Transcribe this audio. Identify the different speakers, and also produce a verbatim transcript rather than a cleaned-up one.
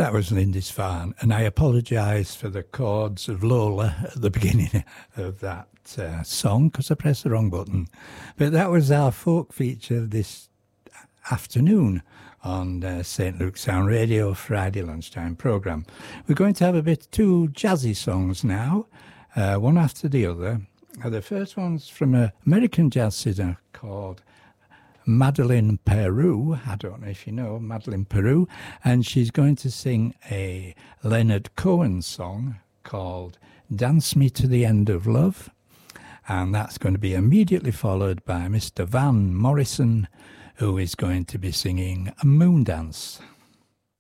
Speaker 1: That was Lindisfarne, and I apologise for the chords of Lola at the beginning of that uh, song because I pressed the wrong button. But that was our folk feature this afternoon on uh, Saint Luke Sound Radio Friday lunchtime programme. We're going to have a bit two jazzy songs now, uh, one after the other. Uh, the first one's from an American jazz singer called Madeleine Peru. I don't know if you know Madeleine Peru, and she's going to sing a Leonard Cohen song called Dance Me to the End of Love, and that's going to be immediately followed by Mister Van Morrison, who is going to be singing a Moon Dance.